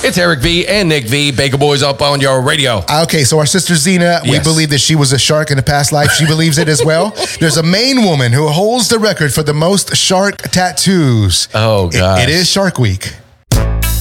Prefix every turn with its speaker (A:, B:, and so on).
A: It's Eric V and Nick V. Baker Boys up on your radio.
B: Okay, so our sister Zena, we believe that she was a shark in a past life. She believes it as well. There's a Maine woman who holds the record for the most shark tattoos.
A: Oh, God.
B: It is Shark Week.